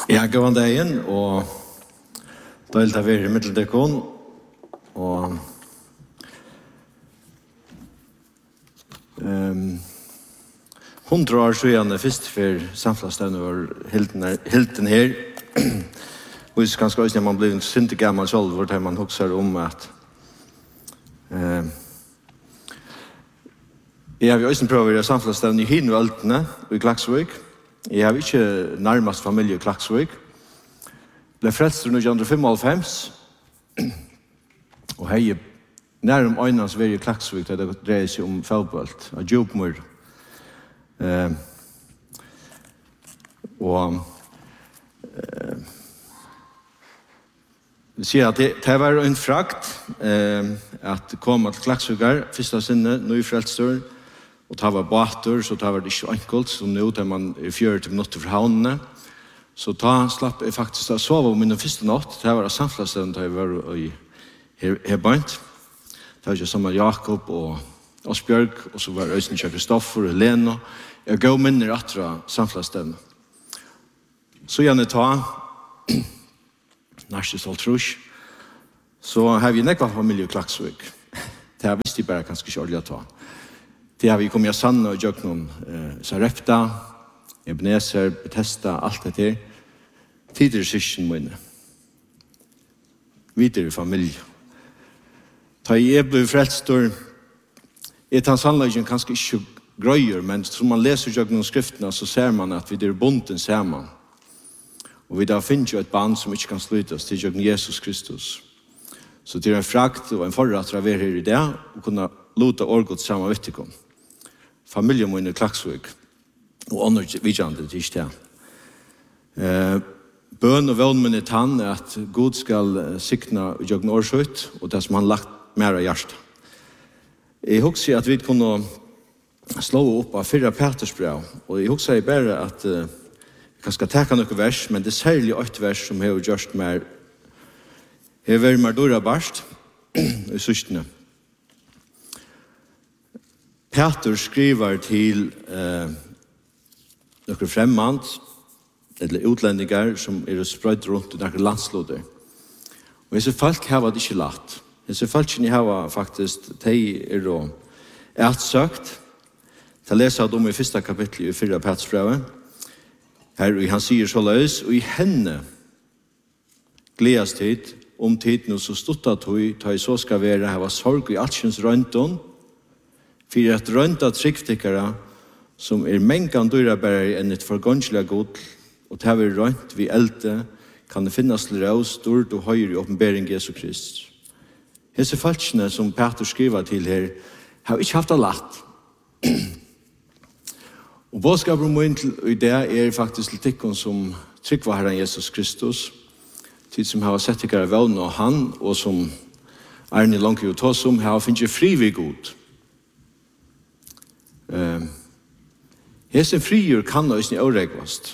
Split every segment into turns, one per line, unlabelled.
Ja, gå an dagen, og delta vi i middeldekon, og 100 år siden først for samfunnsstevnet var hilden her. Og hvis kanskje også når man blir sint og gammel selv, hvor man husker om at jeg har jo også prøvd å være samfunnsstevnet i Hinveldene i Klaksvik. Jeg har ikke nærmest familie i Klaksvik. Ble frelst i 1995, og hei nærmere øynene som er i Klaksvik, det dreier seg om fotball, av Djupmur. Og sier at det var en frakt at komme til Klaksvikar, første sinne, nå i frelstor, og det var båter, så det var det ikke enkelt, som nå der man er 40 minutter fra havnene. Så da slapp jeg faktisk å sove om min første natt. Det var samfunnsstedet da jeg var her bænt. Det var ikke sammen Jakob og Asbjørg, og så var Øystein Kristoffer og Helena. Jeg gav minner atra samfunnsstedet. Så gjerne ta, nærmest Saltrus, så har vi nekva familie i Klaksvik. Det har visst jeg bare kanskje ikke ordentlig å ta. Det har vi kommet i Sanne og gjort noen Sarepta, Ebenezer, Bethesda, alt det her. Tider syskjen mine. Videre familie. Da jeg ble frelstor, tar sannleggen kanskje ikke grøyer, men når man leser gjort noen skriftene, så ser man at vi er bunden sammen. Og vi da finner jo et band som ikke kan sluttes til gjort Jesus Kristus. Så det er en frakt og en forrett å være her i det, og kunne låta årgått sammen vet ikke om. Familien min i Klaksvik, og andre vidjande til ikke det. Bøn og vån min er tann at Gud skal sikna jøgn årsøyt, og det som han lagt mer av hjertet. Jeg husker at vi kunne slå opp av 4 Petersbrev, og jeg husker bare at jeg skal teka noen vers, men det er særlig 8 vers som har gjort mer, har vært mer dårlig barst i søstene. Peter skriver til noen fremmand, eller utlendinger som er sprøyd rundt i noen landslåder. Og disse folk har det ikke lagt. Disse folkene har faktisk, de er ertsøkt. Jeg leser dem i 1. kapittel i 4 Petersbrevet. Her han sier så løs, og i henne gledes tid, om tiden og så stuttet hun, da jeg så skal være, her var sorg i altkjens røntgen, for at rønta tryggstikkere, som er mengan dyrabærere enn et forgångslig god, og til å være rønt vi eldre, kan det finnes til rås, stort og høyre i åpenbering Jesu Krist. Hese falskene som Peter skriver til her, har ikke haft det lagt. Og bådskapen min til i det er faktisk litt tikkene som tryggvar Herren Jesus Kristus, tid som har sett tikkere vevn og han, og som Arne Lanke og Tåsum, har finnet fri ved god. Hesen frigjør kan også ikke avregvast.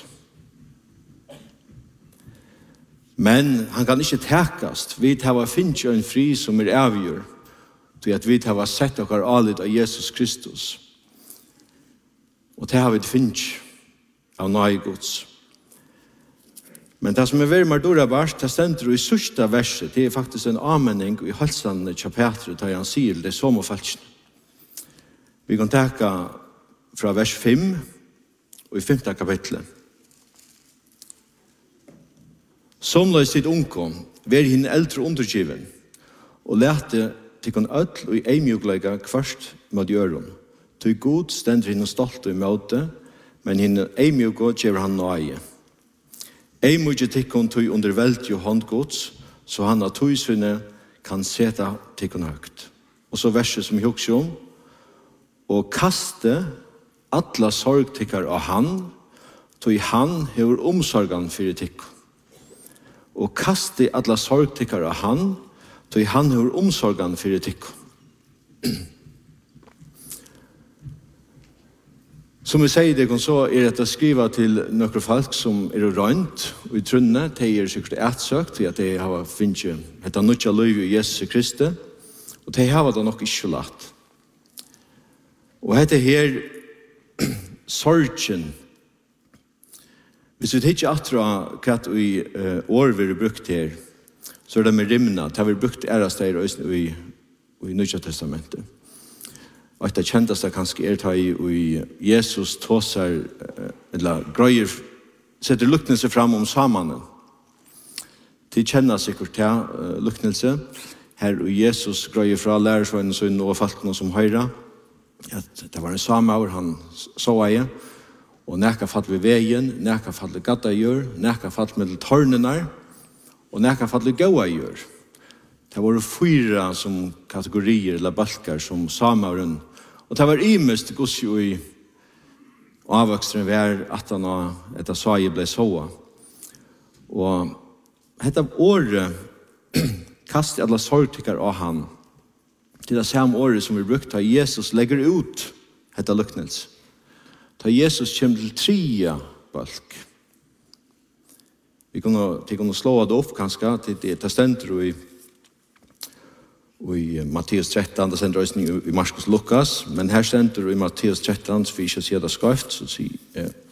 Men han kan ikke tekast. Vi har finnet en fri som er avgjør, til at vi har sett okker alit av Jesus Kristus. Og det har vi finnet av nøye gods. Men det som er veldig mardora bart, det stender i sørste verset, det er faktisk en anmenning i halsene til Peter, da han sier det som og falskene. Vi kan teka fra vers 5 og i 5. kapitlet. Som løs sitt unko, vær henne eldre undergiven, og lete til kon ødel og i eimjuglega kvart med gjøren. Til god stender henne stolt i møte, men henne eimjugo gjør han nøye. Eimjugge til kon tog under velt jo håndgods, så han av togsvinne kan seta til kon høgt. Og så verset som jeg husker om, og kaste alla sorgtikkar av han, tog han hever omsorgan fyrir tikk. Og kaste alla sorgtikkar av han, tog han hever omsorgan fyrir tikk. Som vi sier det, så er det å skrive til noen folk som er rønt og i trunne, de er sikkert etsøkt, for at de har finnet et nødja liv i Jesus Kristi, og de har det nok ikke lagt. Og dette her sorgen Hvis vi tenker atra hva i år vi har brukt her, så det med rimna, det har vi brukt ærasteier i Nya Testamentet. Og det kjenteste kanskje i Jesus tåsar, eller grøyer, setter luktelse fram om samanen. De kjenner sikkert til luktelse. Her Jesus grøyer fra lærersvøyene sønne og folkene som høyre, at det var en samaur han så eie, og nekka fall ved veien, nekka fall ved gadda gjør, nekka fall med tørnene, og nekka fall ved gåa gjør. Det var 4 som kategorier eller balkar som samauren, og det var imest gos jo i avvokstren vær at han etter saie ble såa. Og dette året kastet alle sorgtikker av han til det samme året som vi brukte, da Jesus legger ut dette luknelse. Da Jesus kommer til 3 balk. Vi kunne slå det opp kanskje til det stender i Matteus 13, det stender også i Markus Lukas, men her stender i Matteus 13, så vi ikke sier det skarpt, så sier